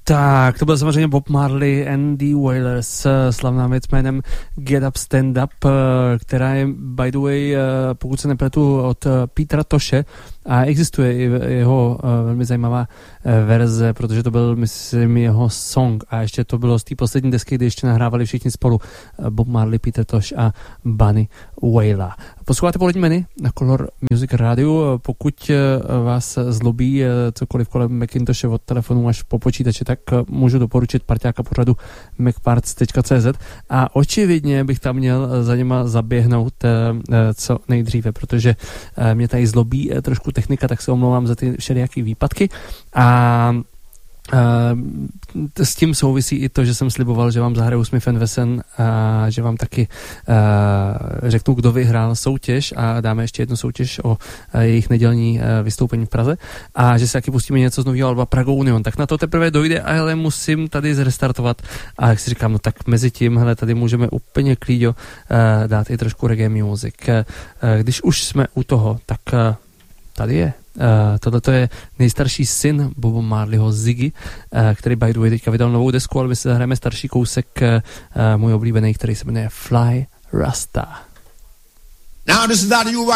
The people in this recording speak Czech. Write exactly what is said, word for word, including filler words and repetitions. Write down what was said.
Tak, to byl samozřejmě Bob Marley and the Wailers, slavná věc jménem Get Up, Stand Up, která je, by the way, pokud se nepletu, od Petra Tosche a existuje i jeho velmi zajímavá verze, protože to byl, myslím, jeho song a ještě to bylo z té poslední desky, kdy ještě nahrávali všichni spolu Bob Marley, Peter Tosh a Bunny Wailer. Posloucháte Polední menu na Color Music Radio. Pokud vás zlobí cokoliv kolem Macintoshe od telefonu až po počítače, tak můžu doporučit parťáka pořadu macparts tečka cé zet a očividně bych tam měl za něma zaběhnout co nejdříve, protože mě tady zlobí trošku technika, tak se omlouvám za ty všelijaký výpadky a Uh, s tím souvisí i to, že jsem sliboval, že vám zahraju Smith and Wesson a že vám taky uh, řeknu, kdo vyhrál soutěž a dáme ještě jednu soutěž o uh, jejich nedělní uh, vystoupení v Praze a že si taky pustíme něco z nového alba Prague Union. Tak na to teprve dojde, ale musím tady zrestartovat a jak si říkám, no tak mezi tím, hele, tady můžeme úplně klíďo uh, dát i trošku reggae music. Uh, když už jsme u toho, tak uh, tady je. Uh, tohle je nejstarší syn Boba Marleyho, Ziggy, uh, který by the way teďka vydal novou desku, ale my si zahrajeme starší kousek, uh, můj oblíbený, který se jmenuje Fly Rasta. Now this is not you